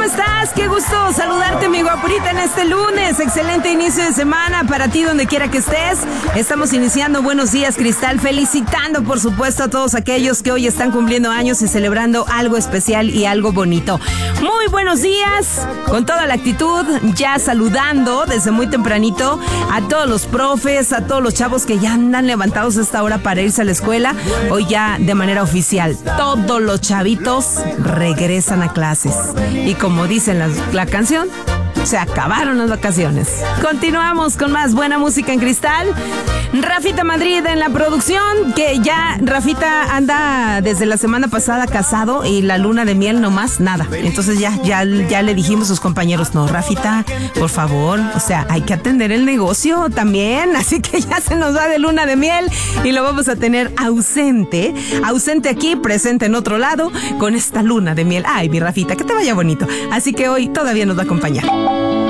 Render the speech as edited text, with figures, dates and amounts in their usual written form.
estás? Qué gusto saludarte, mi guapurita, en este lunes. Excelente inicio de semana para ti, donde quiera que estés. Estamos iniciando Buenos Días, Cristal, felicitando, por supuesto, a todos aquellos que hoy están cumpliendo años y celebrando algo especial y algo bonito. Muy buenos días, con toda la actitud, ya saludando desde muy tempranito a todos los profes, a todos los chavos que ya andan levantados a esta hora para irse a la escuela. Hoy ya de manera oficial, todos los chavitos regresan a clases. Y como dice la canción, se acabaron las vacaciones. Continuamos con más buena música en Cristal. Rafita Madrid en la producción, que ya Rafita anda desde la semana pasada casado y la luna de miel nomás, nada. Entonces ya le dijimos a sus compañeros, no, Rafita, por favor, o sea, hay que atender el negocio también, así que ya se nos va de luna de miel y lo vamos a tener ausente aquí, presente en otro lado, con esta luna de miel. Ay, mi Rafita, que te vaya bonito. Así que hoy todavía nos va a acompañar.